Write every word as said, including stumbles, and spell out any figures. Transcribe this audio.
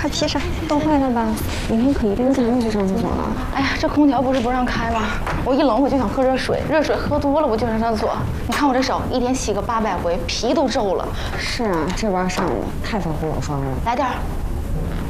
快披上！冻坏了吧？明天可一定再让去上厕所了。 哎呀，这空调不是不让开吗？我一冷我就想喝热水，热水喝多了我就想上厕所。你看我这手，一天洗个八百回，皮都皱了。 是啊，这玩意儿上的太防护老霜了。 来点儿。